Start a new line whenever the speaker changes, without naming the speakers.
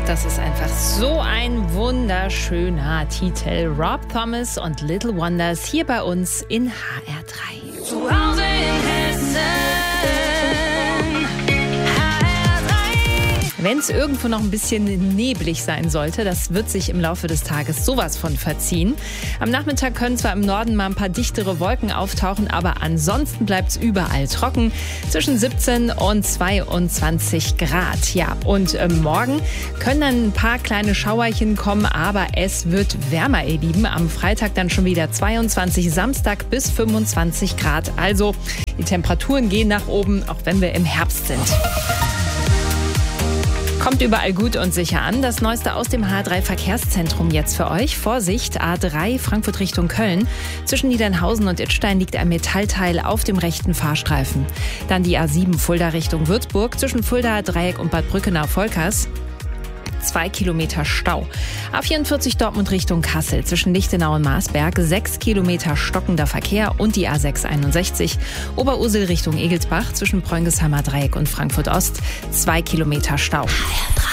Das ist einfach so ein wunderschöner Titel. Rob Thomas und Little Wonders hier bei uns in HR3.
Zu Hause in Hessen.
Wenn es irgendwo noch ein bisschen neblig sein sollte, das wird sich im Laufe des Tages sowas von verziehen. Am Nachmittag können zwar im Norden mal ein paar dichtere Wolken auftauchen, aber ansonsten bleibt es überall trocken. Zwischen 17 und 22 Grad. Ja, und morgen können dann ein paar kleine Schauerchen kommen, aber es wird wärmer, ihr Lieben. Am Freitag dann schon wieder 22, Samstag bis 25 Grad. Also die Temperaturen gehen nach oben, auch wenn wir im Herbst sind. Kommt überall gut und sicher an. Das Neueste aus dem HR3-Verkehrszentrum jetzt für euch. Vorsicht, A3 Frankfurt Richtung Köln. Zwischen Niedernhausen und Idstein liegt ein Metallteil auf dem rechten Fahrstreifen. Dann die A7 Fulda Richtung Würzburg. Zwischen Fulda, Dreieck und Bad Brückenau-Volkers 2 Kilometer Stau. A44 Dortmund Richtung Kassel. Zwischen Lichtenau und Marsberg 6 Kilometer stockender Verkehr und die A661. Oberursel Richtung Egelsbach. Zwischen Preungeshammer Dreieck und Frankfurt Ost 2 Kilometer Stau.